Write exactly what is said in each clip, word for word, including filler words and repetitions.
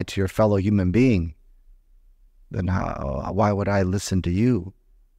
to your fellow human being, then how, why would I listen to you?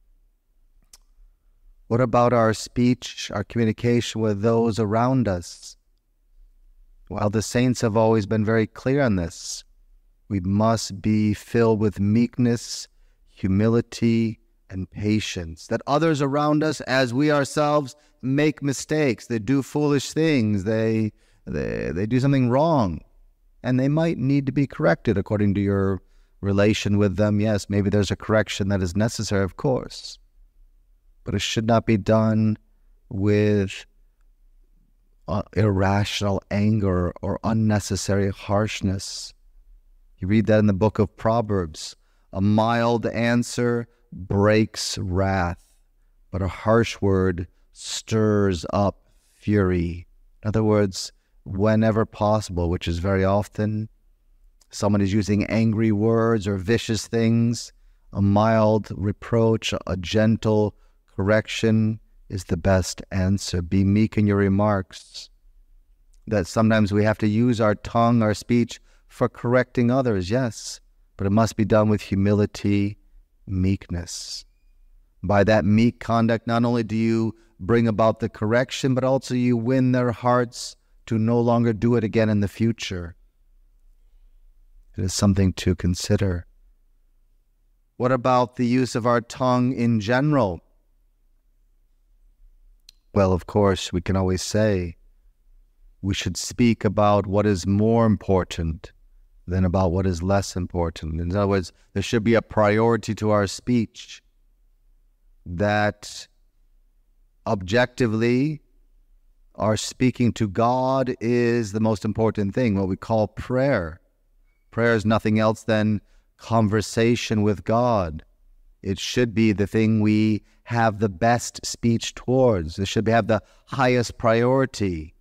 What about our speech, our communication with those around us? Well, the saints have always been very clear on this. We must be filled with meekness, humility, and patience. That others around us, as we ourselves, make mistakes. They do foolish things. They, they, they do something wrong. And they might need to be corrected according to your relation with them. Yes, maybe there's a correction that is necessary, of course. But it should not be done with uh, irrational anger or unnecessary harshness. You read that in the book of Proverbs. A mild answer breaks wrath, but a harsh word stirs up fury. In other words, whenever possible, which is very often, someone is using angry words or vicious things, a mild reproach, a gentle correction is the best answer. Be meek in your remarks. That sometimes we have to use our tongue, our speech, for correcting others, yes, but it must be done with humility, meekness. By that meek conduct, not only do you bring about the correction, but also you win their hearts to no longer do it again in the future. It is something to consider. What about the use of our tongue in general? Well, of course, we can always say we should speak about what is more important than about what is less important. In other words, there should be a priority to our speech, that objectively our speaking to God is the most important thing, what we call prayer. Prayer is nothing else than conversation with God. It should be the thing we have the best speech towards. It should have the highest priority.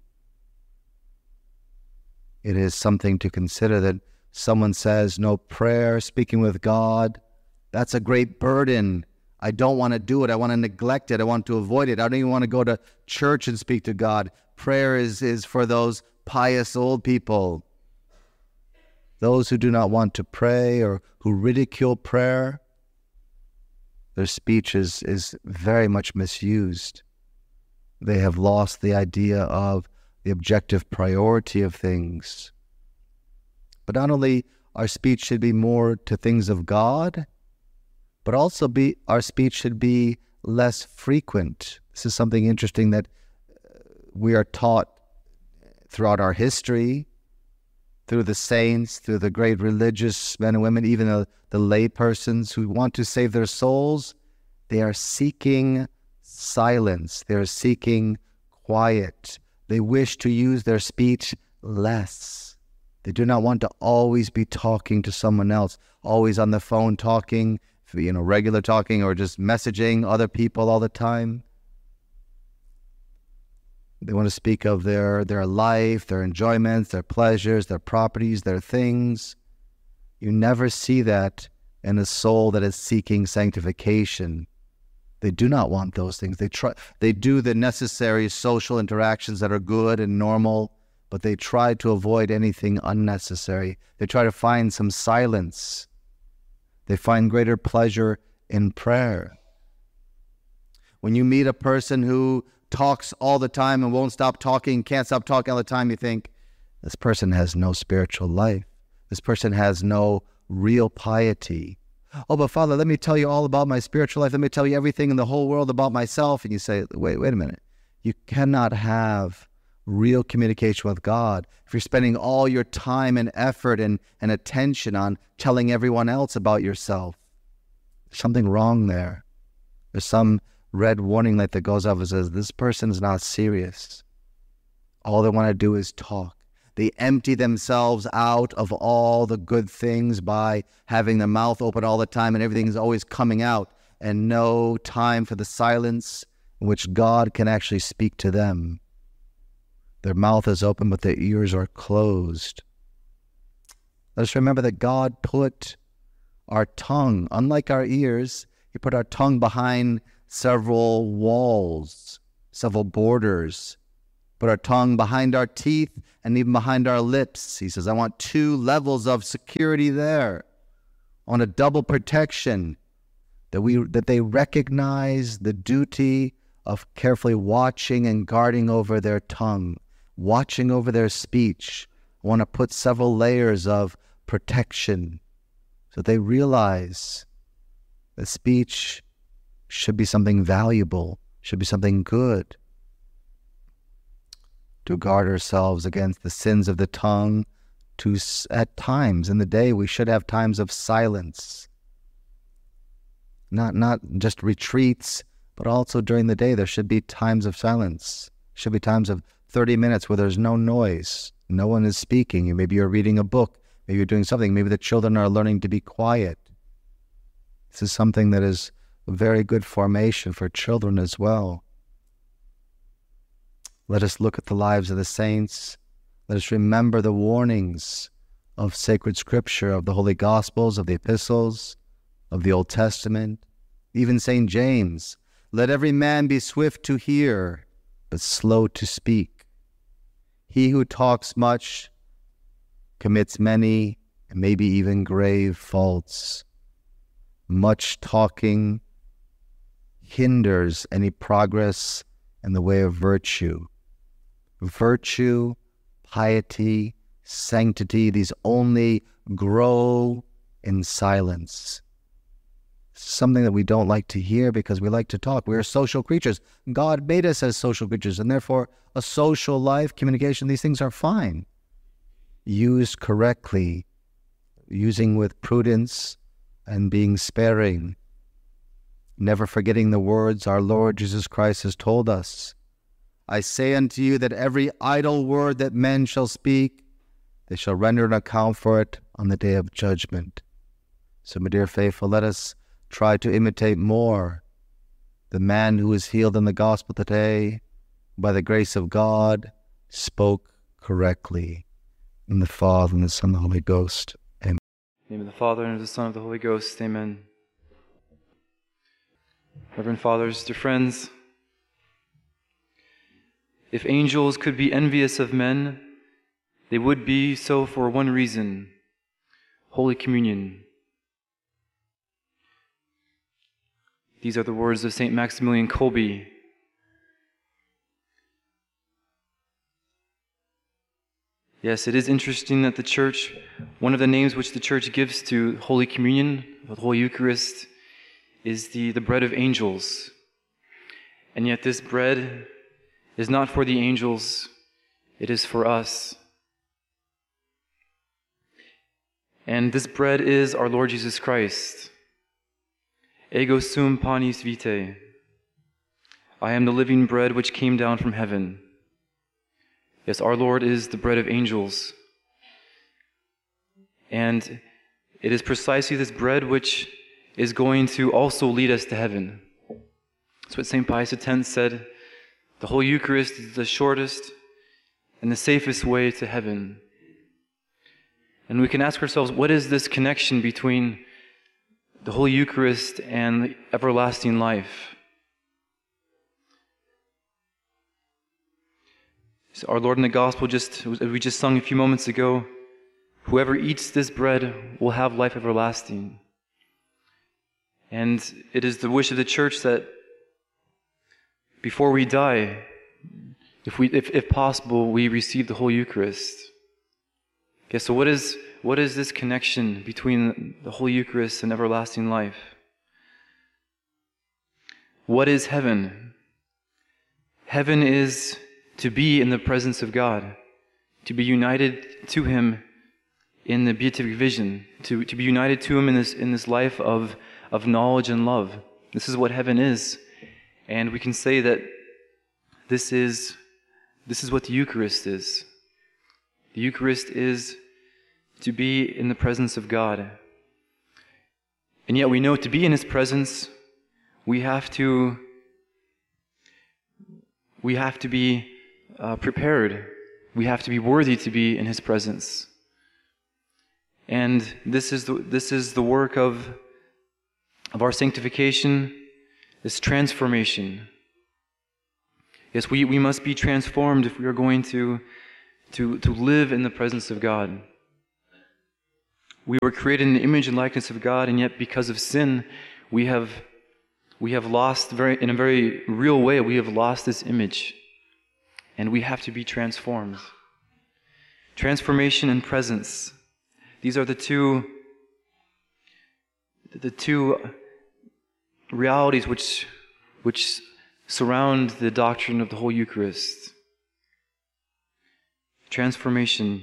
It is something to consider that someone says, no prayer, speaking with God, that's a great burden. I don't want to do it. I want to neglect it. I want to avoid it. I don't even want to go to church and speak to God. Prayer is, is for those pious old people. Those who do not want to pray or who ridicule prayer, their speech is, is very much misused. They have lost the idea of the objective priority of things. But not only our speech should be more to things of God, but also be our speech should be less frequent. This is something interesting that we are taught throughout our history, through the saints, through the great religious men and women, even the, the lay persons who want to save their souls. They are seeking silence. They are seeking quiet. They wish to use their speech less. They do not want to always be talking to someone else, always on the phone talking, you know, regular talking, or just messaging other people all the time. They want to speak of their, their life, their enjoyments, their pleasures, their properties, their things. You never see that in a soul that is seeking sanctification. They do not want those things. They try, they do the necessary social interactions that are good and normal, but they try to avoid anything unnecessary. They try to find some silence. They find greater pleasure in prayer. When you meet a person who talks all the time and won't stop talking, can't stop talking all the time, you think, this person has no spiritual life. This person has no real piety. Oh, but Father, let me tell you all about my spiritual life. Let me tell you everything in the whole world about myself. And you say, wait, wait a minute. You cannot have real communication with God if you're spending all your time and effort and, and attention on telling everyone else about yourself. There's something wrong there. There's some red warning light that goes off and says, this person is not serious. All they want to do is talk. They empty themselves out of all the good things by having their mouth open all the time, and everything is always coming out, and no time for the silence in which God can actually speak to them. Their mouth is open, but their ears are closed. Let us remember that God put our tongue, unlike our ears, He put our tongue behind several walls, several borders, put our tongue behind our teeth and even behind our lips. He says, I want two levels of security there. I want a double protection, that we that they recognize the duty of carefully watching and guarding over their tongue, watching over their speech. I want to put several layers of protection so they realize that speech should be something valuable, should be something good. To guard ourselves against the sins of the tongue, to at times in the day we should have times of silence. Not not just retreats, but also during the day there should be times of silence. Should be times of thirty minutes where there's no noise. No one is speaking. Maybe you're reading a book. Maybe you're doing something. Maybe the children are learning to be quiet. This is something that is a very good formation for children as well. Let us look at the lives of the saints. Let us remember the warnings of sacred scripture, of the Holy Gospels, of the epistles, of the Old Testament. Even Saint James, let every man be swift to hear, but slow to speak. He who talks much commits many and maybe even grave faults. Much talking hinders any progress in the way of virtue. Virtue, piety, sanctity, these only grow in silence. Something that we don't like to hear because we like to talk. We are social creatures. God made us as social creatures, and therefore a social life, communication, these things are fine. Used correctly, using with prudence and being sparing. Never forgetting the words our Lord Jesus Christ has told us. I say unto you that every idle word that men shall speak, they shall render an account for it on the day of judgment. So, my dear faithful, let us try to imitate more the man who was healed in the gospel today, by the grace of God, spoke correctly. In the Father, and the Son, and the Holy Ghost. Amen. In the name of the Father, and of the Son, and of the Holy Ghost. Amen. Reverend Fathers, dear friends, if angels could be envious of men, they would be so for one reason: Holy Communion. These are the words of Saint Maximilian Kolbe. Yes, it is interesting that the Church, one of the names which the Church gives to Holy Communion, the Holy Eucharist, is the, the bread of angels. And yet this bread is not for the angels, it is for us. And this bread is our Lord Jesus Christ. Ego sum panis vitae. I am the living bread which came down from heaven. Yes, our Lord is the bread of angels. And it is precisely this bread which is going to also lead us to heaven. That's what Saint Pius X said. The Holy Eucharist is the shortest and the safest way to heaven. And we can ask ourselves, what is this connection between the Holy Eucharist and everlasting life? So our Lord in the Gospel, just as we just sung a few moments ago, whoever eats this bread will have life everlasting. And it is the wish of the Church that before we die, if we, if, if possible, we receive the Holy Eucharist. Okay, so what is what is this connection between the Holy Eucharist and everlasting life? What is heaven? Heaven is to be in the presence of God, to be united to Him in the beatific vision, to, to be united to Him in this in this life of, of knowledge and love. This is what heaven is. And we can say that this is this is what the Eucharist is. The Eucharist is to be in the presence of God. And yet we know to be in His presence, we have to we have to be uh, prepared. We have to be worthy to be in His presence. And this is the, this is the work of, of our sanctification, this transformation. Yes, we, we must be transformed if we are going to, to, to live in the presence of God. We were created in the image and likeness of God, and yet because of sin, we have, we have lost, very, in a very real way, we have lost this image. And we have to be transformed. Transformation and presence. These are the two, the two realities which, which surround the doctrine of the whole Eucharist. Transformation.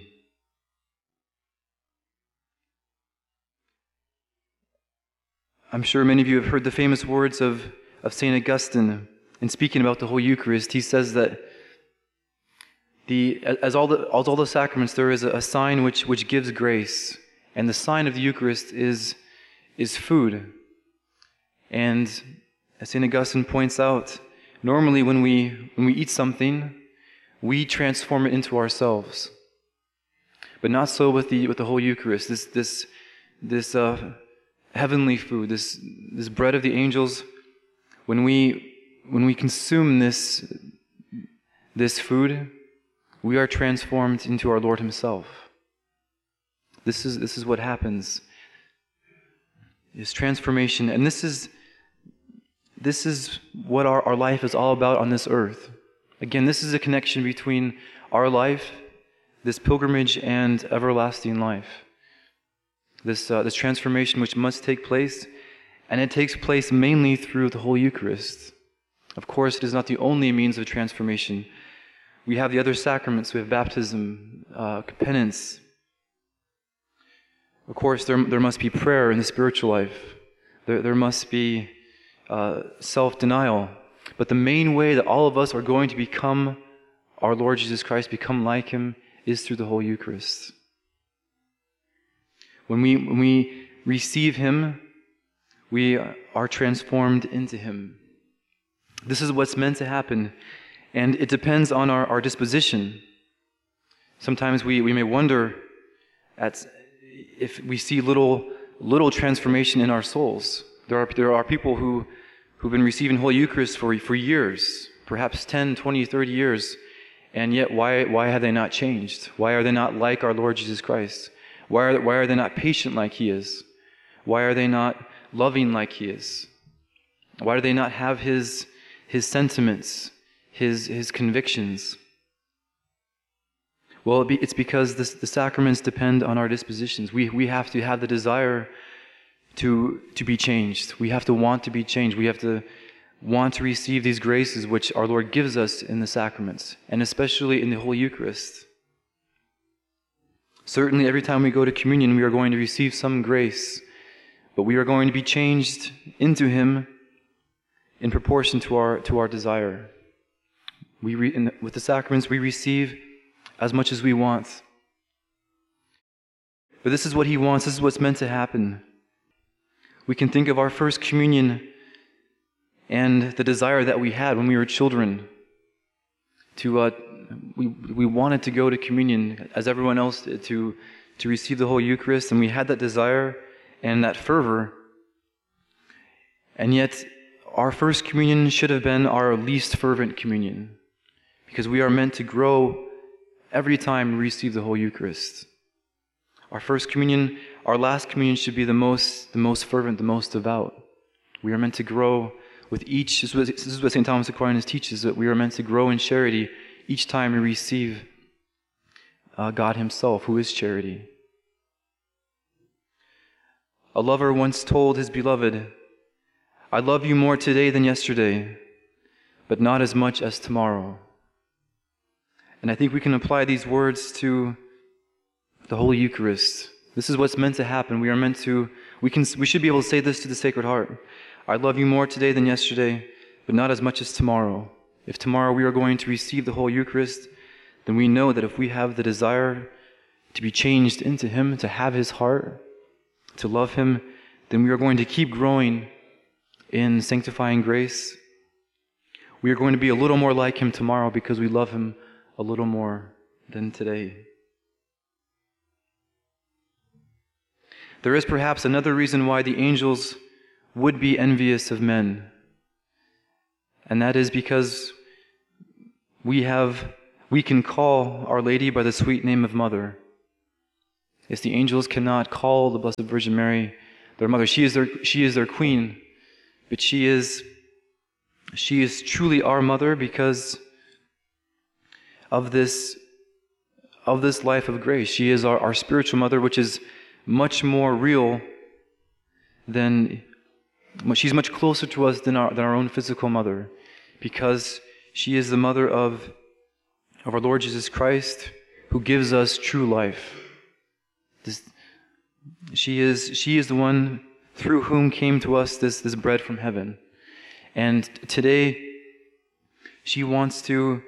I'm sure many of you have heard the famous words of, of Saint Augustine in speaking about the whole Eucharist. He says that the, as, all the, as all the sacraments, there is a, a sign which, which gives grace. And the sign of the Eucharist is, is food. And as Saint Augustine points out, normally when we, when we eat something, we transform it into ourselves. But not so with the, with the whole Eucharist. This, this, this uh, heavenly food, this, this bread of the angels, when we, when we consume this, this food, we are transformed into our Lord Himself. This is, this is what happens. Is transformation. And this is, this is what our, our life is all about on this earth. Again, this is a connection between our life, this pilgrimage, and everlasting life. This, uh, this transformation which must take place, and it takes place mainly through the whole Eucharist. Of course, it is not the only means of transformation. We have the other sacraments. We have baptism, uh, penance. Of course, there, there must be prayer in the spiritual life. There, there must be uh, self-denial. But the main way that all of us are going to become our Lord Jesus Christ, become like Him, is through the whole Eucharist. When we, when we receive Him, we are transformed into Him. This is what's meant to happen. And it depends on our, our disposition. Sometimes we, we may wonder at if we see little little transformation in our souls. There are there are people who, who've been receiving Holy Eucharist for, for years, perhaps ten, twenty, thirty years, and yet why why have they not changed? Why are they not like our Lord Jesus Christ? Why are, why are they not patient like He is? Why are they not loving like He is? Why do they not have His, his sentiments, His, his convictions? Well, it's because this, the sacraments depend on our dispositions. We, we have to have the desire to, to be changed. We have to want to be changed. We have to want to receive these graces which our Lord gives us in the sacraments, and especially in the Holy Eucharist. Certainly, every time we go to communion, we are going to receive some grace, but we are going to be changed into Him in proportion to our to our desire. We re, in, with the sacraments, we receive as much as we want. But this is what He wants. This is what's meant to happen. We can think of our first communion and the desire that we had when we were children. To uh, we we wanted to go to communion as everyone else did, to to receive the whole Eucharist, and we had that desire and that fervor. And yet, our first communion should have been our least fervent communion, because we are meant to grow every time we receive the whole Eucharist. Our first communion, our last communion should be the most, the most fervent, the most devout. We are meant to grow with each, this is what Saint Thomas Aquinas teaches, that we are meant to grow in charity each time we receive uh, God Himself, who is charity. A lover once told his beloved, "I love you more today than yesterday, but not as much as tomorrow." And I think we can apply these words to the Holy Eucharist. This is what's meant to happen. We are meant to, we can, we should be able to say this to the Sacred Heart. I love you more today than yesterday, but not as much as tomorrow. If tomorrow we are going to receive the whole Eucharist, then we know that if we have the desire to be changed into Him, to have His heart, to love Him, then we are going to keep growing in sanctifying grace. We are going to be a little more like Him tomorrow because we love Him a little more than today. There is perhaps another reason why the angels would be envious of men, and that is because we have, we can call Our Lady by the sweet name of Mother. Yes, the angels cannot call the Blessed Virgin Mary their mother. She is their, she is their queen, but she is, she is truly our mother because of this, of this life of grace. She is our, our spiritual mother, which is much more real than, she's much closer to us than our, than our own physical mother, because she is the mother of, of our Lord Jesus Christ, who gives us true life. This, she is, she is the one through whom came to us this, this bread from heaven. And today, she wants to,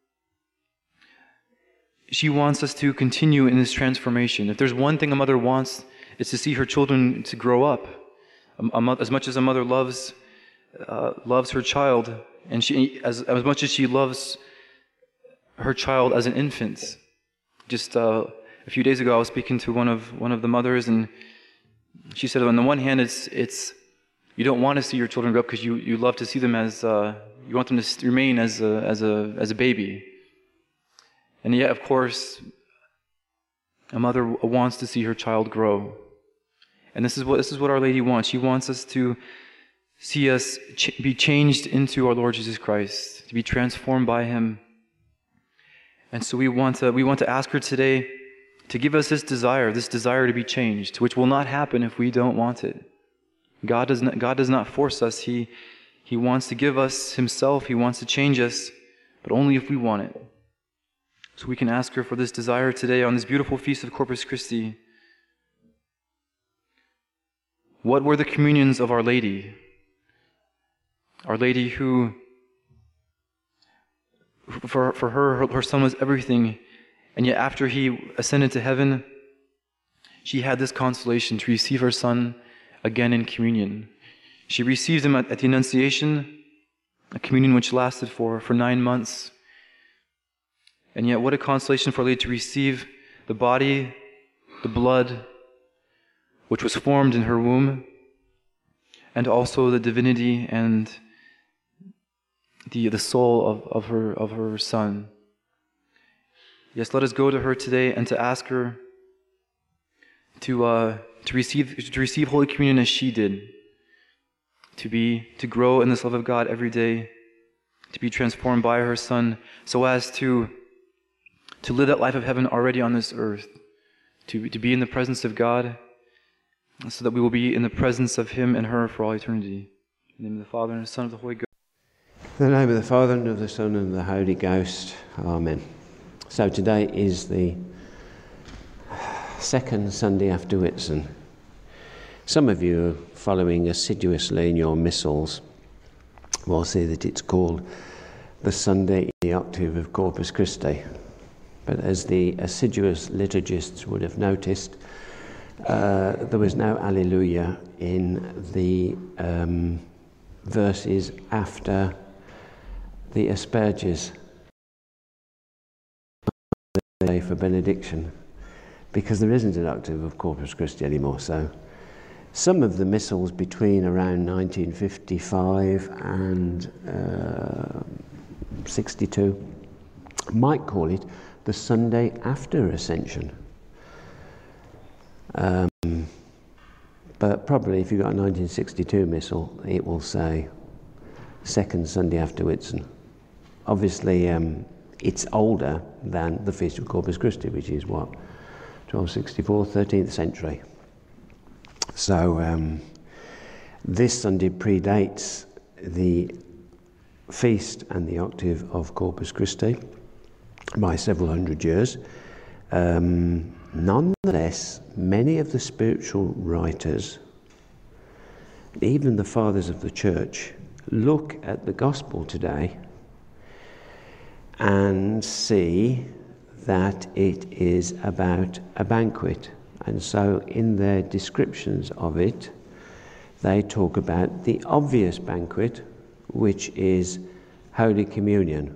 she wants us to continue in this transformation. If there's one thing a mother wants, it's to see her children to grow up. A, a mo- as much as a mother loves, uh, loves her child, and she, as, as much as she loves her child as an infant. Just uh, a few days ago, I was speaking to one of one of the mothers, and she said, on the one hand, it's it's you don't want to see your children grow up because you, you love to see them as uh, you want them to remain as a as a as a baby, and yet, of course, a mother wants to see her child grow, and this is what this is what Our Lady wants. She wants us to see us ch- be changed into our Lord Jesus Christ, to be transformed by Him. And so we want to we want to ask her today to give us this desire, this desire to be changed, which will not happen if we don't want it. God does not God does not force us. He He wants to give us Himself. He wants to change us, but only if we want it. So we can ask her for this desire today on this beautiful feast of Corpus Christi. What were the communions of Our Lady? Our Lady who For, for her, her, her son was everything. And yet after he ascended to heaven, she had this consolation to receive her son again in communion. She received him at, at the Annunciation, a communion which lasted for, for nine months. And yet what a consolation for Our Lady to receive the body, the blood, which was formed in her womb, and also the divinity and the the soul of, of her of her son. Yes, let us go to her today and to ask her to uh, to receive to receive Holy Communion as she did, to be to grow in this love of God every day, to be transformed by her Son, so as to to live that life of heaven already on this earth, to to be in the presence of God, so that we will be in the presence of Him and her for all eternity. In the name of the Father and the Son and of the Holy Ghost. In the name of the Father, and of the Son, and of the Holy Ghost. Amen. So today is the second Sunday after Whitsun. Some of you are following assiduously in your missals will see that it's called the Sunday in the octave of Corpus Christi. But as the assiduous liturgists would have noticed, uh, there was no Alleluia in the um, verses after the asperges for benediction, because there isn't an octave of Corpus Christi anymore. So some of the missals between around nineteen fifty-five and uh, sixty-two might call it the Sunday after Ascension. Um, but probably if you've got a nineteen sixty-two missal, it will say second Sunday after Whitsun. Obviously, um, it's older than the Feast of Corpus Christi, which is what, twelve sixty-four, thirteenth century. So um, this Sunday predates the feast and the octave of Corpus Christi by several hundred years. Um, nonetheless, many of the spiritual writers, even the fathers of the church, look at the gospel today and see that it is about a banquet. And so in their descriptions of it, they talk about the obvious banquet, which is Holy Communion,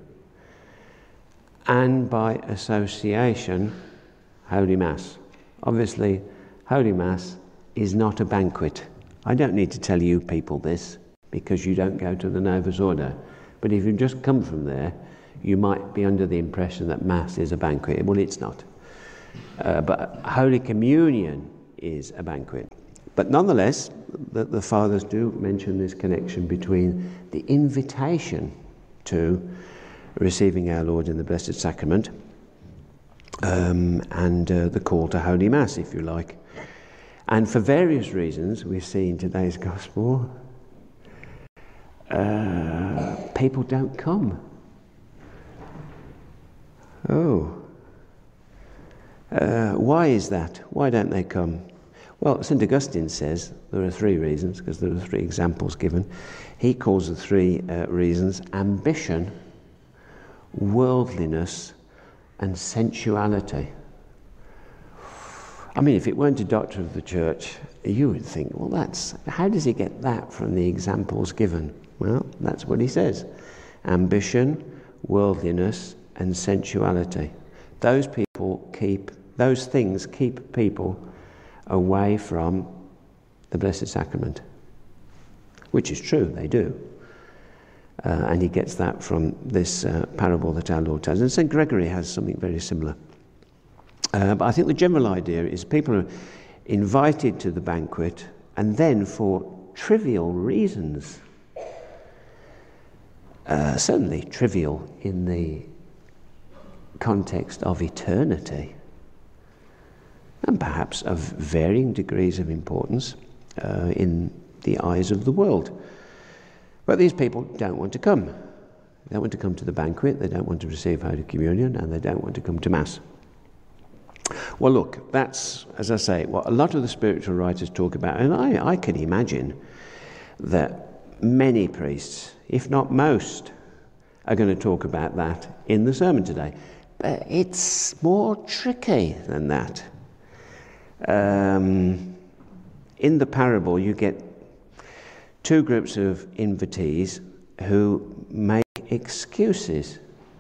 and by association, Holy Mass. Obviously, Holy Mass is not a banquet. I don't need to tell you people this, because you don't go to the Novus Ordo. But if you've just come from there, you might be under the impression that Mass is a banquet. Well, it's not. Uh, but Holy Communion is a banquet. But nonetheless, the, the fathers do mention this connection between the invitation to receiving our Lord in the Blessed Sacrament um, and uh, the call to Holy Mass, if you like. And for various reasons, we see in today's Gospel, uh, people don't come. Oh. Uh, why is that? Why don't they come? Well, Saint Augustine says there are three reasons, because there are three examples given. He calls the three uh, reasons ambition, worldliness, and sensuality. I mean, if it weren't a doctor of the Church, you would think, well, that's, how does he get that from the examples given? Well, that's what he says. Ambition, worldliness, and sensuality. Those people keep, those things keep people away from the Blessed Sacrament. Which is true, they do. Uh, and he gets that from this uh, parable that our Lord tells. And Saint Gregory has something very similar. Uh, but I think the general idea is people are invited to the banquet and then for trivial reasons, uh, certainly trivial in the context of eternity, and perhaps of varying degrees of importance uh, in the eyes of the world. But these people don't want to come. They don't want to come to the banquet, they don't want to receive Holy Communion, and they don't want to come to Mass. Well, look, that's, as I say, what a lot of the spiritual writers talk about, and I, I can imagine that many priests, if not most, are going to talk about that in the sermon today. But it's more tricky than that. Um, in the parable, you get two groups of invitees who make excuses.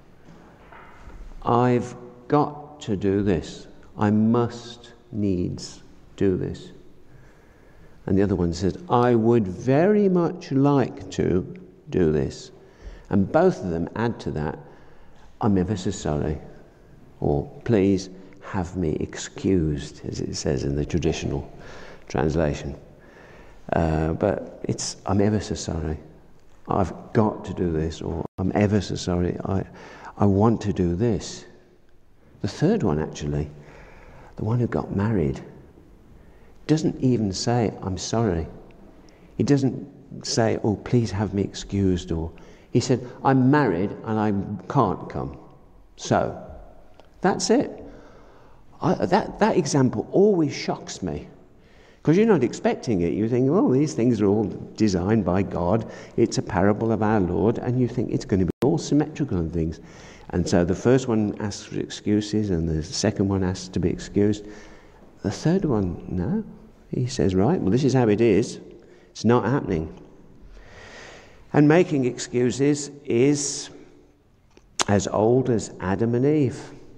I've got to do this. I must needs do this. And the other one says, I would very much like to do this. And both of them add to that, I'm ever so sorry. Or please have me excused, as it says in the traditional translation. Uh, but it's, I'm ever so sorry. I've got to do this, or I'm ever so sorry. I, I want to do this. The third one, actually, the one who got married, doesn't even say, I'm sorry. He doesn't say, oh, please have me excused, or he said, I'm married and I can't come. So, that's it. I, that, that example always shocks me. Because you're not expecting it. You think, well, these things are all designed by God. It's a parable of our Lord. And you think it's going to be all symmetrical and things. And so the first one asks for excuses and the second one asks to be excused. The third one, no. He says, right, well, this is how it is. It's not happening. And making excuses is as old as Adam and Eve.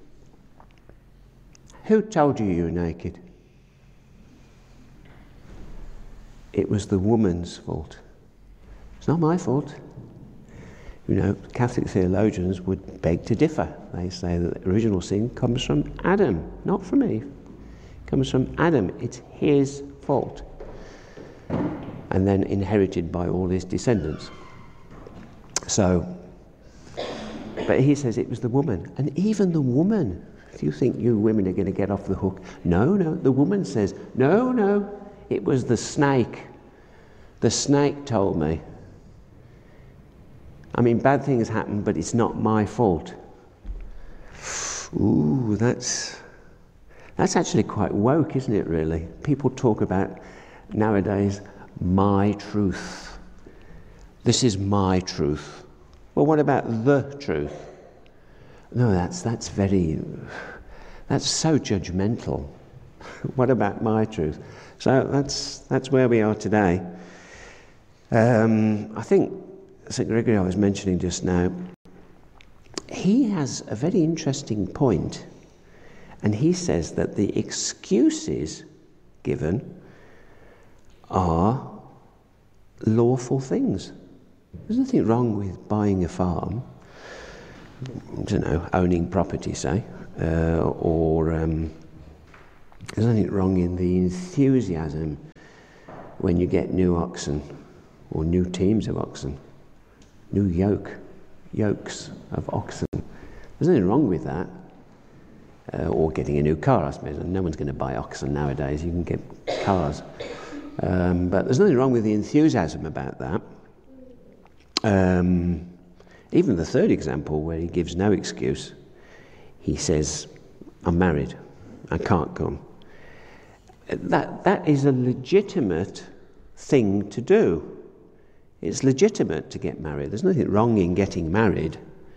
Who told you you were naked? It was the woman's fault. It's not my fault. You know, Catholic theologians would beg to differ. They say that the original sin comes from Adam, not from Eve. It comes from Adam. It's his fault. And then inherited by all his descendants. So, but he says it was the woman. And even the woman, if you think you women are going to get off the hook, no, no, the woman says, no, no, it was the snake. The snake told me. I mean, bad things happen, but it's not my fault. Ooh, that's that's actually quite woke, isn't it, really? People talk about, nowadays, my truth. This is my truth. Well, what about the truth? No, that's that's very, that's so judgmental. What about my truth? So that's that's where we are today. Um, I think Saint Gregory I was mentioning just now, he has a very interesting point, and he says that the excuses given are lawful things. There's nothing wrong with buying a farm, I don't know, owning property, say, uh, or um, there's nothing wrong in the enthusiasm when you get new oxen, or new teams of oxen, new yoke, yokes of oxen. There's nothing wrong with that. Uh, or getting a new car, I suppose. No one's going to buy oxen nowadays. You can get cars. Um, but there's nothing wrong with the enthusiasm about that. Um, even the third example, where he gives no excuse, he says, I'm married, I can't come. That, that is a legitimate thing to do. It's legitimate to get married. There's nothing wrong in getting married.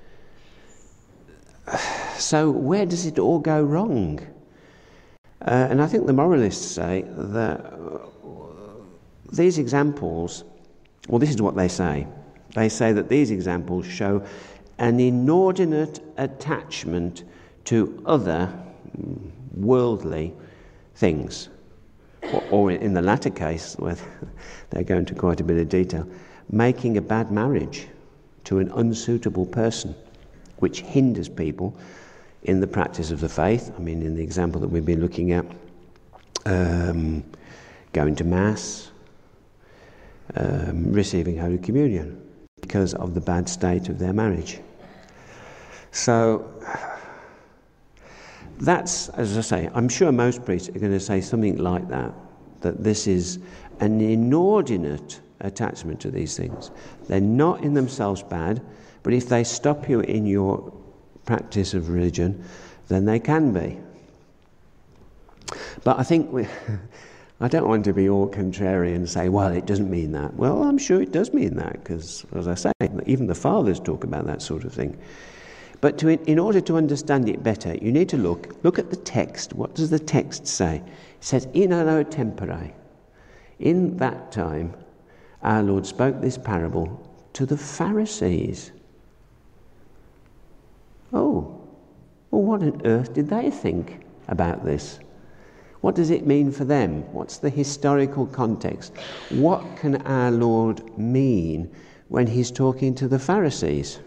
So where does it all go wrong? Uh, and I think the moralists say that these examples, well, this is what they say. They say that these examples show an inordinate attachment to other worldly things. Or, or in the latter case, where they go into quite a bit of detail, making a bad marriage to an unsuitable person, which hinders people in the practice of the faith. I mean, in the example that we've been looking at, um, going to Mass, um, receiving Holy Communion, because of the bad state of their marriage. So, that's, as I say, I'm sure most priests are going to say something like that, that this is an inordinate attachment to these things. They're not in themselves bad, but if they stop you in your practice of religion, then they can be. But I think we, I don't want to be all contrarian and say, well, it doesn't mean that. Well, I'm sure it does mean that, because, as I say, even the fathers talk about that sort of thing. But to, in order to understand it better, you need to look, look at the text. What does the text say? It says, in anno tempore. In that time, our Lord spoke this parable to the Pharisees. Oh, well, what on earth did they think about this? What does it mean for them? What's the historical context? What can our Lord mean when he's talking to the Pharisees?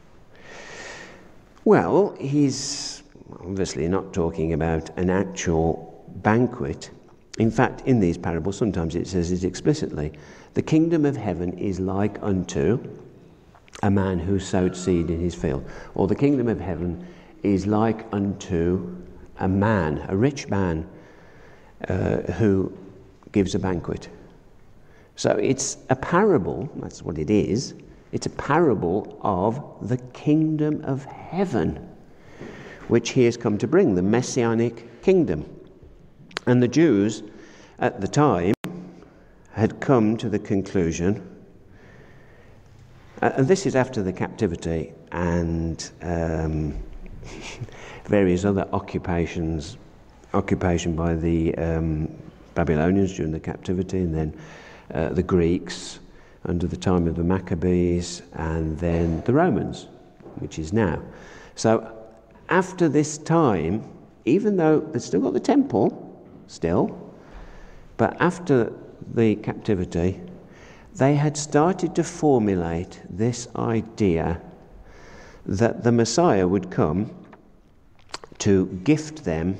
Well, he's obviously not talking about an actual banquet. In fact, in these parables, sometimes it says it explicitly. The kingdom of heaven is like unto a man who sowed seed in his field. Or the kingdom of heaven is like unto a man, a rich man, uh, who gives a banquet. So it's a parable, that's what it is. It's a parable of the kingdom of heaven, which he has come to bring, the messianic kingdom. And the Jews at the time had come to the conclusion, uh, and this is after the captivity and um, various other occupations, occupation by the um, Babylonians during the captivity, and then uh, the Greeks under the time of the Maccabees, and then the Romans, which is now. So after this time, even though they've still got the temple, still, but after the captivity, they had started to formulate this idea that the Messiah would come to gift them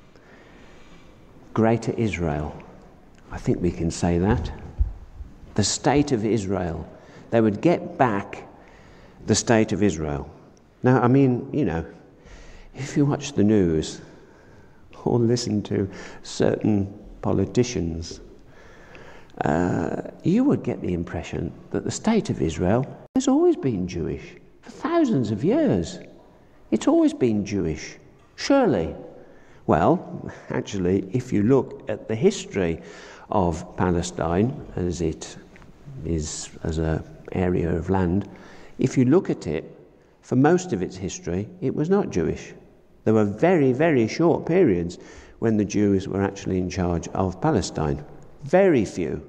Greater Israel. I think we can say that. The state of Israel. They would get back the state of Israel. Now, I mean, you know, if you watch the news or listen to certain politicians, uh, you would get the impression that the state of Israel has always been Jewish for thousands of years. It's always been Jewish, surely. Well, actually, if you look at the history of Palestine as it is as an area of land, if you look at it, for most of its history, it was not Jewish. There were very, very short periods when the Jews were actually in charge of Palestine. Very few.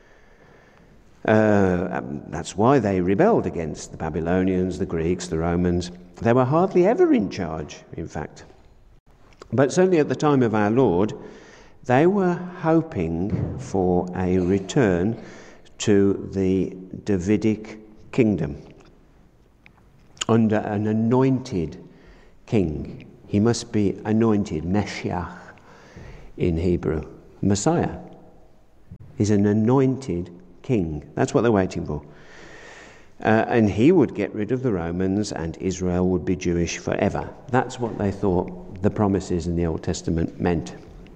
Uh, that's why they rebelled against the Babylonians, the Greeks, the Romans. They were hardly ever in charge, in fact. But certainly at the time of our Lord, they were hoping for a return to the Davidic kingdom. under an anointed king. He must be anointed, Meshiach in Hebrew. Messiah is an anointed king. That's what they're waiting for. Uh, and he would get rid of the Romans and Israel would be Jewish forever. That's what they thought the promises in the Old Testament meant.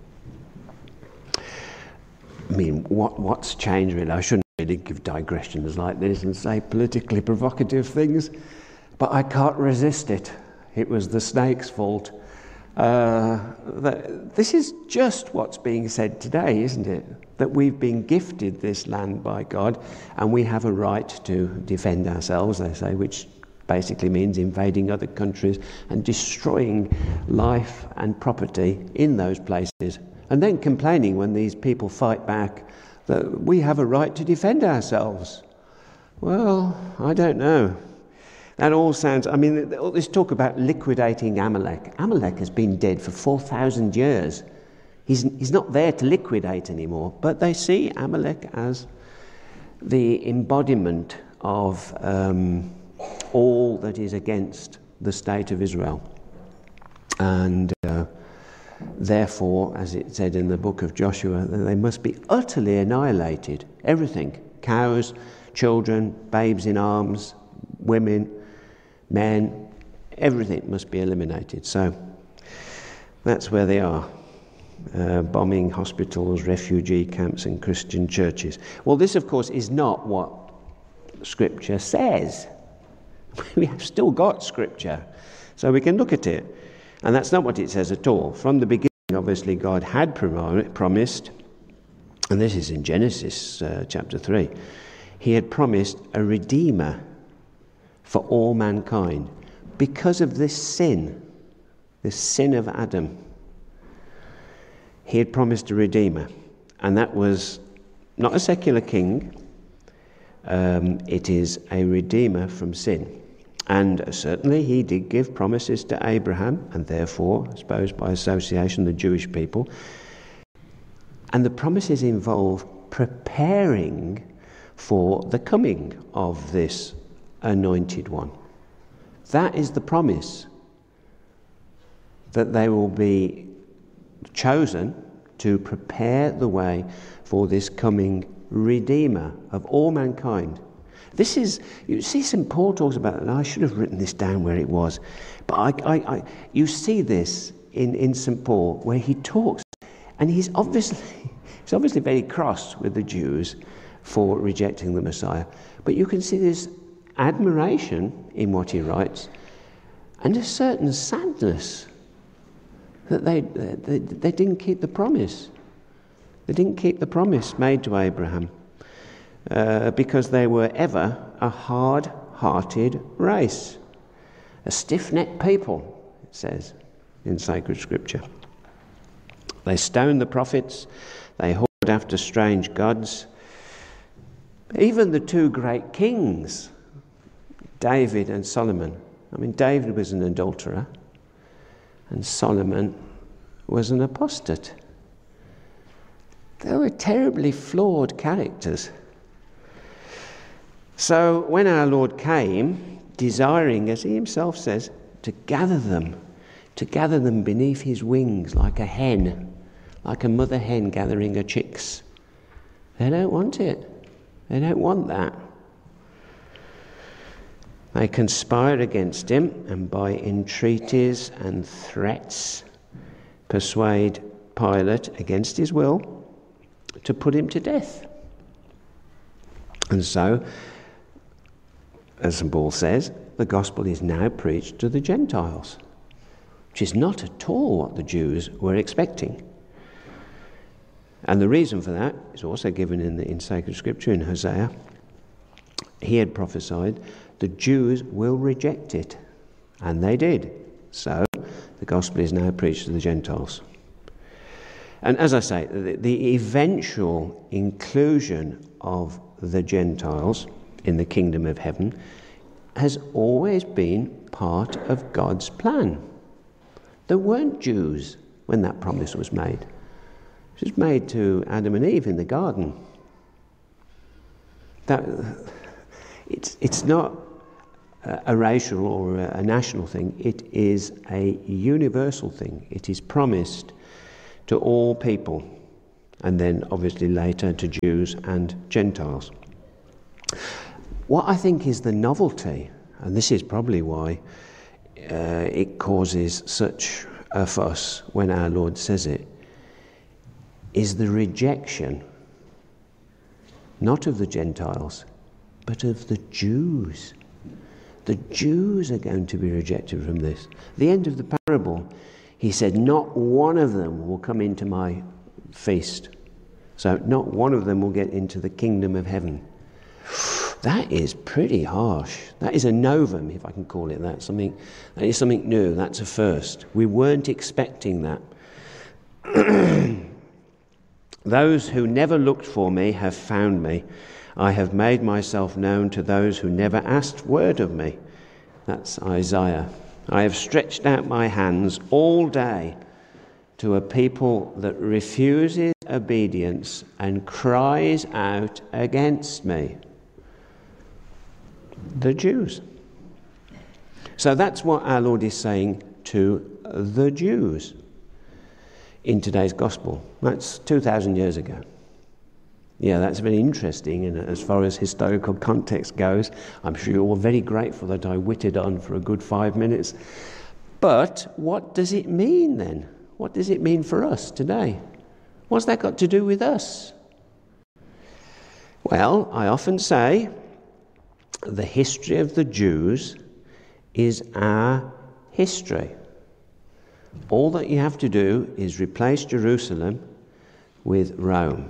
I mean, what what's changed really? I shouldn't really give digressions like this and say politically provocative things, but I can't resist it. It was the snake's fault. Uh, that, this is just what's being said today, isn't it? That we've been gifted this land by God and we have a right to defend ourselves, they say, which basically means invading other countries and destroying life and property in those places, and then complaining when these people fight back that we have a right to defend ourselves. Well, I don't know. That all sounds, I mean, all this talk about liquidating Amalek. Amalek has been dead for four thousand years. He's, he's not there to liquidate anymore, but they see Amalek as the embodiment of um, all that is against the state of Israel. And uh, therefore, as it said in the book of Joshua, they must be utterly annihilated. Everything. Cows, children, babes in arms, women, men, everything must be eliminated. So that's where they are. Uh, bombing hospitals, refugee camps and Christian churches. Well, this of course is not what Scripture says. We have still got Scripture, so we can look at it. And that's not what it says at all. From the beginning, obviously, God had promised, and this is in Genesis uh, chapter three, he had promised a Redeemer for all mankind because of this sin, this sin of Adam. He had promised a Redeemer, and that was not a secular king. Um, it is a Redeemer from sin. And certainly he did give promises to Abraham, and therefore, I suppose by association, the Jewish people. And the promises involve preparing for the coming of this anointed one. That is the promise, that they will be chosen to prepare the way for this coming Redeemer of all mankind. This is, you see, Saint Paul talks about it, and I should have written this down where it was, but I, I, I, you see this in, in Saint Paul, where he talks, and he's obviously, he's obviously very cross with the Jews for rejecting the Messiah, but you can see this admiration in what he writes, and a certain sadness that they, they, they didn't keep the promise. They didn't keep the promise made to Abraham. Uh, because they were ever a hard-hearted race, a stiff-necked people, it says in sacred scripture. They stoned the prophets, they whored after strange gods. Even the two great kings, David and Solomon. I mean, David was an adulterer, and Solomon was an apostate. They were terribly flawed characters. So when our Lord came, desiring, as he himself says, to gather them, to gather them beneath his wings like a hen, like a mother hen gathering her chicks, they don't want it. They don't want that. They conspired against him, and by entreaties and threats persuade Pilate, against his will, to put him to death. And so, as Saint Paul says, the gospel is now preached to the Gentiles, which is not at all what the Jews were expecting. And the reason for that is also given in, the, in sacred scripture in Hosea. He had prophesied the Jews will reject it, and they did. So the gospel is now preached to the Gentiles. And as I say, the, the eventual inclusion of the Gentiles in the kingdom of heaven has always been part of God's plan. There weren't Jews when that promise was made. It was made to Adam and Eve in the garden. That it's it's not a racial or a national thing. It is a universal thing. It is promised to all people, and then obviously later to Jews and Gentiles. What I think is the novelty, and this is probably why uh, it causes such a fuss when our Lord says it, is the rejection, not of the Gentiles, but of the Jews. The Jews are going to be rejected from this. At the end of the parable, he said, not one of them will come into my feast. So not one of them will get into the kingdom of heaven. That is pretty harsh. That is a novum, if I can call it that. Something, that is something new. That's a first. We weren't expecting that. Those who never looked for me have found me. I have made myself known to those who never asked word of me. That's Isaiah. I have stretched out my hands all day to a people that refuses obedience and cries out against me. The Jews. So that's what our Lord is saying to the Jews in today's gospel. That's two thousand years ago. Yeah, that's very interesting, and as far as historical context goes, I'm sure you're all very grateful that I whittled on for a good five minutes. But what does it mean then? What does it mean for us today? What's that got to do with us? Well, I often say the history of the Jews is our history. All that you have to do is replace Jerusalem with Rome.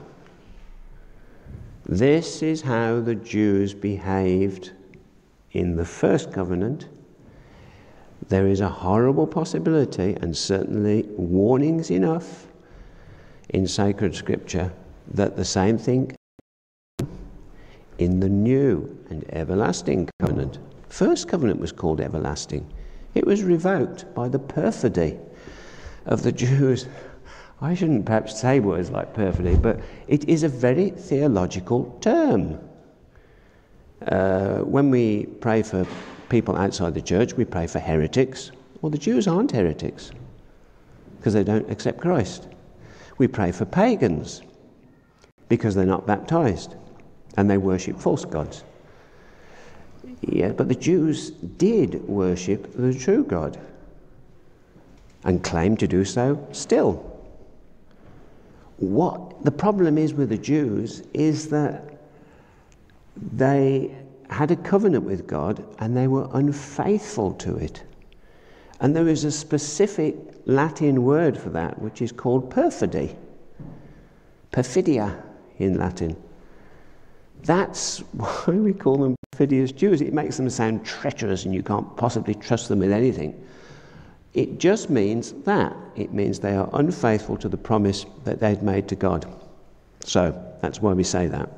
This is how the Jews behaved in the first covenant. There is a horrible possibility, and certainly warnings enough in sacred scripture, that the same thing in the new and everlasting covenant. First covenant was called everlasting. It was revoked by the perfidy of the Jews. I shouldn't perhaps say words like perfidy, but it is a very theological term. Uh, when we pray for people outside the church, we pray for heretics. Well, the Jews aren't heretics because they don't accept Christ. We pray for pagans because they're not baptized and they worship false gods. Yeah, but the Jews did worship the true God and claim to do so still. What the problem is with the Jews is that they had a covenant with God and they were unfaithful to it. And there is a specific Latin word for that, which is called perfidy. Perfidia in Latin. That's why we call them perfidious Jews. It makes them sound treacherous and you can't possibly trust them with anything. It just means that. It means they are unfaithful to the promise that they'd made to God. So, that's why we say that.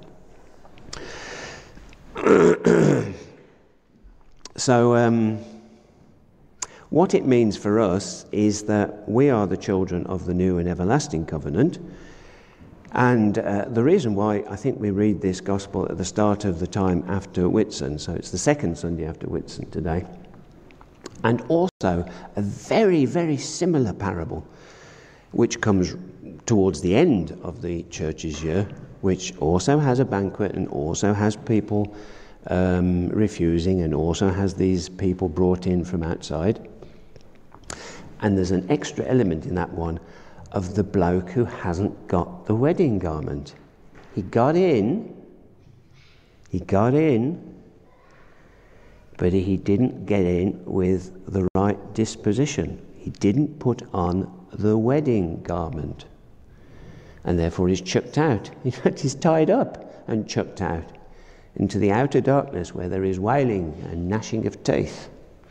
So, um, what it means for us is that we are the children of the new and everlasting covenant. And uh, the reason why I think we read this gospel at the start of the time after Whitsun, so it's the second Sunday after Whitsun today, and also a very, very similar parable, which comes towards the end of the church's year, which also has a banquet and also has people um, refusing and also has these people brought in from outside. And there's an extra element in that one of the bloke who hasn't got the wedding garment. He got in, he got in, but he didn't get in with the right disposition. He didn't put on the wedding garment. And therefore he's chucked out. In fact, he's tied up and chucked out into the outer darkness where there is wailing and gnashing of teeth.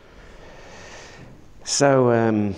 So, um,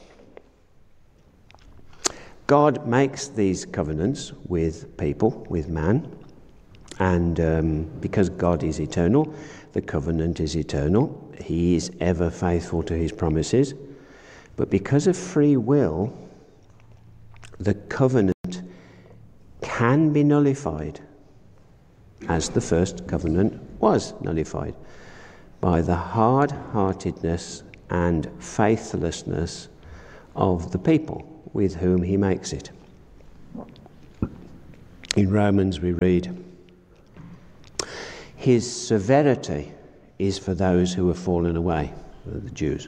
God makes these covenants with people, with man, and um, because God is eternal, the covenant is eternal. He is ever faithful to his promises. But because of free will, the covenant can be nullified, as the first covenant was nullified. by the hard-heartedness and faithlessness of the people with whom he makes it. In Romans we read, his severity is for those who have fallen away, the Jews.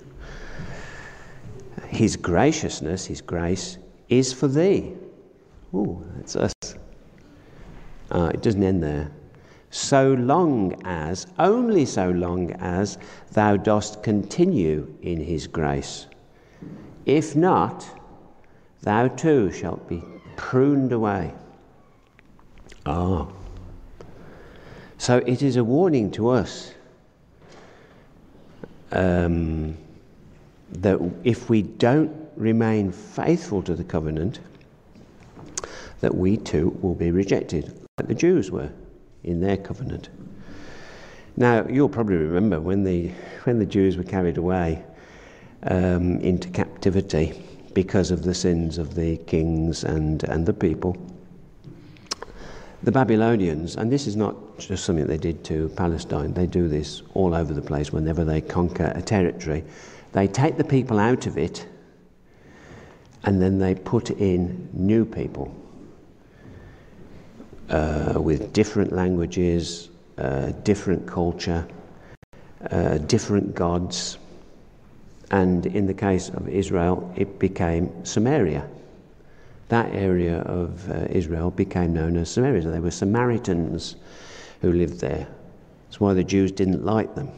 His graciousness, his grace, is for thee. Ooh, that's us. Uh, it doesn't end there. So long as, only so long as thou dost continue in his grace. If not, thou too shalt be pruned away. Ah. So it is a warning to us um, that if we don't remain faithful to the covenant, that we too will be rejected, like the Jews were in their covenant. Now, you'll probably remember when the when the Jews were carried away um, into captivity because of the sins of the kings and, and the people, the Babylonians, and this is not just something they did to Palestine, they do this all over the place whenever they conquer a territory. They take the people out of it and then they put in new people. Uh, with different languages, uh, different culture, uh, different gods. And in the case of Israel, it became Samaria. That area of uh, Israel became known as Samaria. They were Samaritans who lived there. That's why the Jews didn't like them.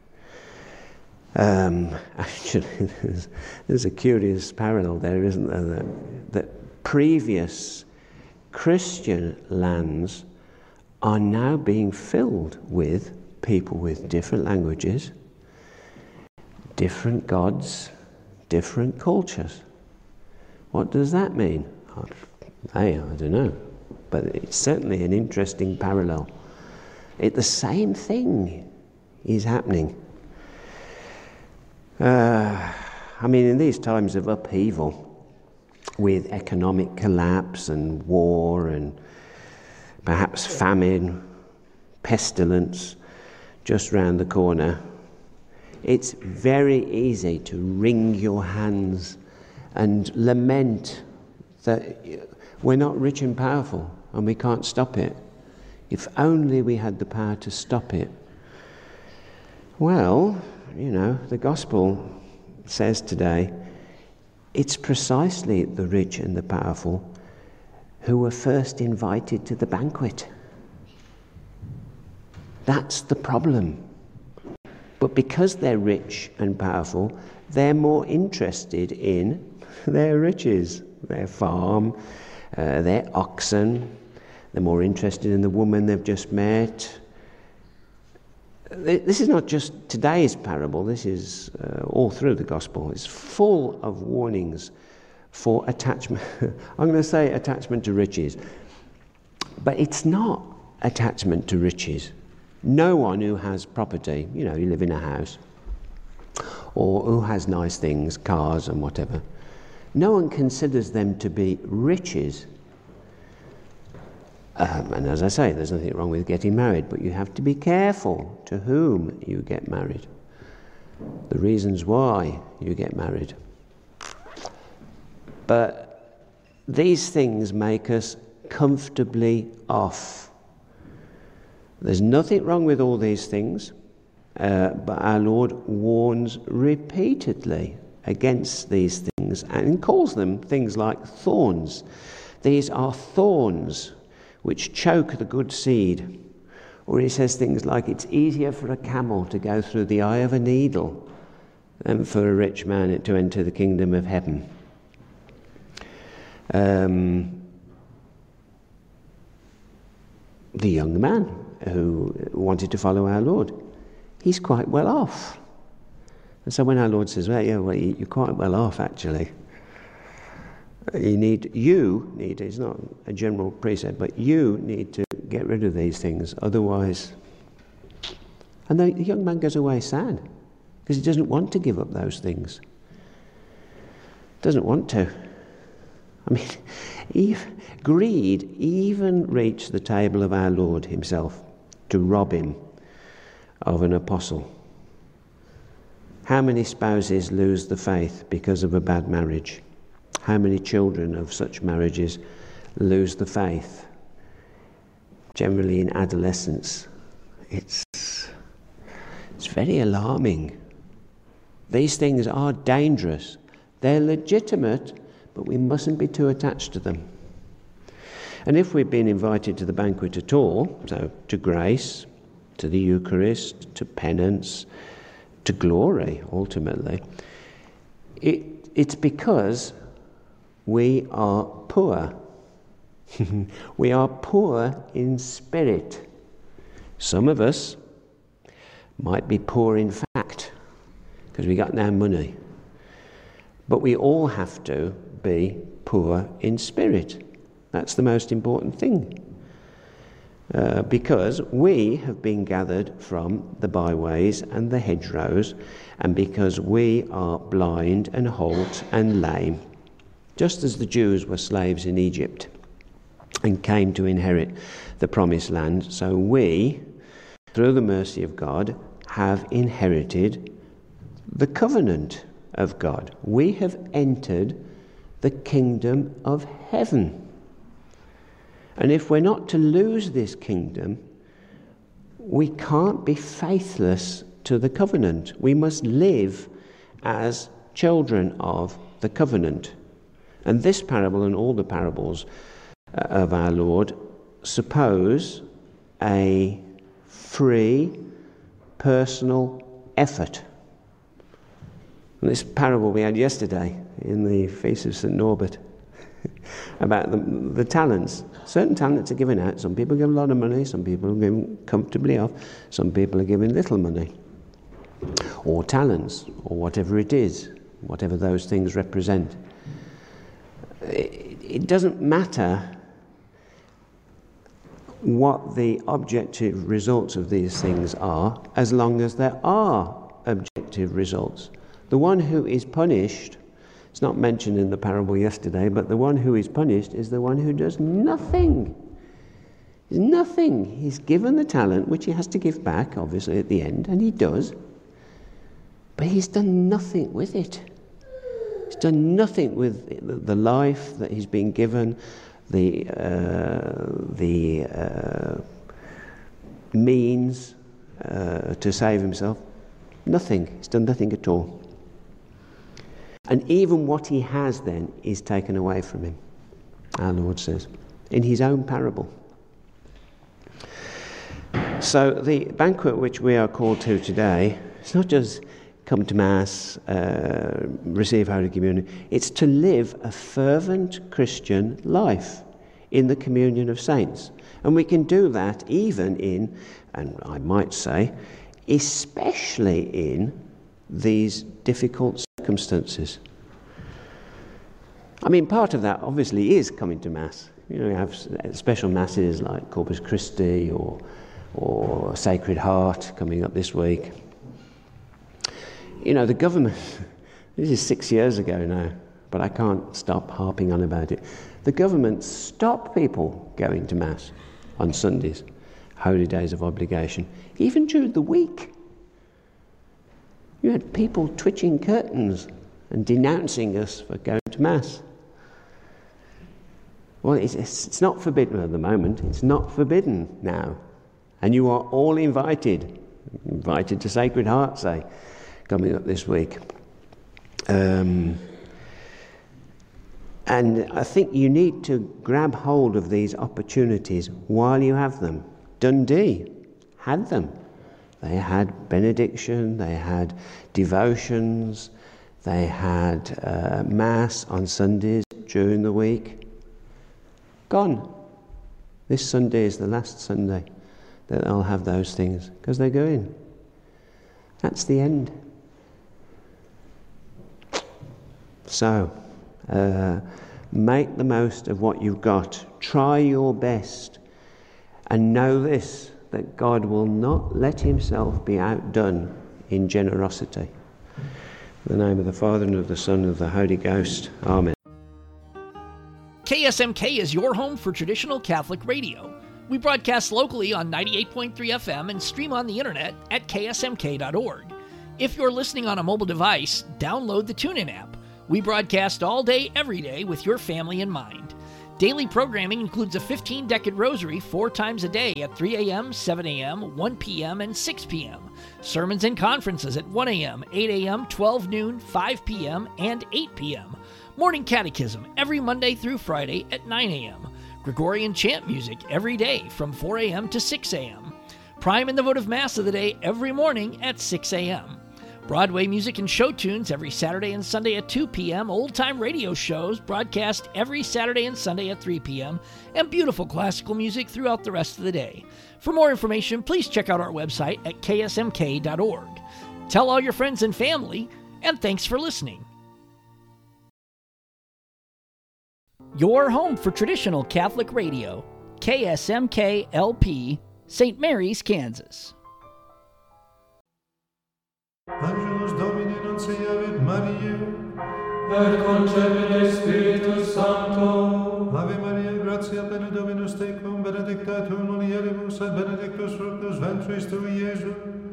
Um, actually, there's, there's a curious parallel there, isn't there? That, that previous Christian lands are now being filled with people with different languages, different gods, different cultures. What does that mean? Hey, I don't know. But it's certainly an interesting parallel. It, the same thing is happening. Uh, I mean, in these times of upheaval, with economic collapse and war and perhaps famine, pestilence just round the corner, it's very easy to wring your hands and lament that we're not rich and powerful and we can't stop it. If only we had the power to stop it. Well, you know, the gospel says today, it's precisely the rich and the powerful who were first invited to the banquet. That's the problem. But because they're rich and powerful, they're more interested in their riches, their farm, uh, their oxen. They're more interested in the woman they've just met. This is not just today's parable, this is uh, all through the gospel. It's full of warnings for attachment. I'm going to say attachment to riches, but it's not attachment to riches. No one who has property, you know, you live in a house, or who has nice things, cars and whatever, no one considers them to be riches. Um, and as I say, there's nothing wrong with getting married, but you have to be careful to whom you get married. The reasons why you get married. But these things make us comfortably off. There's nothing wrong with all these things, uh, but our Lord warns repeatedly against these things and calls them things like thorns. These are thorns which choke the good seed. Or he says things like, it's easier for a camel to go through the eye of a needle than for a rich man to enter the kingdom of heaven. Um, the young man who wanted to follow our Lord, he's quite well off. And so when our Lord says, well, yeah, well, you're quite well off, actually. You need, you need, it's not a general precept, but you need to get rid of these things, otherwise. And the, the young man goes away sad, because he doesn't want to give up those things. Doesn't want to. I mean, even, greed even reached the table of our Lord himself to rob him of an apostle. How many spouses lose the faith because of a bad marriage? How many children of such marriages lose the faith? Generally in adolescence. It's, it's very alarming. These things are dangerous. They're legitimate, but we mustn't be too attached to them. And if we've been invited to the banquet at all, so to grace, to the Eucharist, to penance, to glory, ultimately, it, it's because we are poor. We are poor in spirit. Some of us might be poor in fact, because we got no money. But we all have to be poor in spirit. That's the most important thing. Uh, because we have been gathered from the byways and the hedgerows, and because we are blind and halt and lame, just as the Jews were slaves in Egypt and came to inherit the promised land, so we, through the mercy of God, have inherited the covenant of God. We have entered the kingdom of heaven. And if we're not to lose this kingdom, we can't be faithless to the covenant. We must live as children of the covenant. And this parable and all the parables of our Lord suppose a free, personal effort. And this parable we had yesterday in the Feast of Saint Norbert about the, the talents. Certain talents are given out. Some people give a lot of money, some people are given comfortably off, some people are given little money. Or talents, or whatever it is, whatever those things represent. It, it doesn't matter what the objective results of these things are, as long as there are objective results. The one who is punished, it's not mentioned in the parable yesterday, but the one who is punished is the one who does nothing. He's nothing. He's given the talent, which he has to give back, obviously, at the end, and he does. But he's done nothing with it. He's done nothing with the life that he's been given, the uh, the uh, means uh, to save himself. Nothing. He's done nothing at all. And even what he has then is taken away from him, our Lord says, in his own parable. So the banquet which we are called to today, it's not just come to Mass, uh, receive Holy Communion. It's to live a fervent Christian life in the communion of saints. And we can do that even in, and I might say, especially in these difficult circumstances. I mean, part of that obviously is coming to Mass. You know, you have special Masses like Corpus Christi or, or Sacred Heart coming up this week. You know, the government, this is six years ago now, but I can't stop harping on about it. The government stopped people going to Mass on Sundays, holy days of obligation, even during the week. You had people twitching curtains and denouncing us for going to Mass. Well, it's, it's not forbidden at the moment. It's not forbidden now. And you are all invited. Invited to Sacred Heart, say, coming up this week. Um, and I think you need to grab hold of these opportunities while you have them. Dundee had them. They had benediction, they had devotions, they had uh, Mass on Sundays during the week. Gone. This Sunday is the last Sunday that they'll have those things, because they're going. That's the end. So, uh, make the most of what you've got. Try your best. And know this, that God will not let himself be outdone in generosity. In the name of the Father, and of the Son, and of the Holy Ghost. Amen. K S M K is your home for traditional Catholic radio. We broadcast locally on ninety-eight point three F M and stream on the internet at K S M K dot org. If you're listening on a mobile device, download the TuneIn app. We broadcast all day, every day with your family in mind. Daily programming includes a fifteen-decade rosary four times a day at three a.m., seven a.m., one p.m., and six p.m. Sermons and conferences at one a.m., eight a.m., twelve noon, five p.m., and eight p.m. Morning catechism every Monday through Friday at nine a.m. Gregorian chant music every day from four a.m. to six a.m. Prime and the votive Mass of the day every morning at six a.m. Broadway music and show tunes every Saturday and Sunday at two p.m., old-time radio shows broadcast every Saturday and Sunday at three p.m., and beautiful classical music throughout the rest of the day. For more information, please check out our website at k s m k dot org. Tell all your friends and family, and thanks for listening. Your home for traditional Catholic radio, K S M K L P, Saint Mary's, Kansas. Angelus Domini nunciavit Mariae, et concepit Spiritus Sancto. Ave Maria, gratia plena Dominus tecum, benedicta tu in mulieribus, et benedictus fructus ventris tui, Iesus.